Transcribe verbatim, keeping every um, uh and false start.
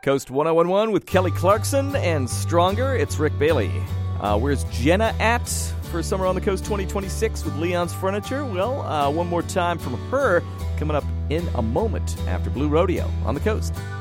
Coast one oh one one with Kelly Clarkson and Stronger. It's Rick Bailey. Uh, where's Jenna at for Summer on the Coast twenty twenty-six with Leon's Furniture? Well, uh, one more time from her coming up in a moment after Blue Rodeo on the Coast.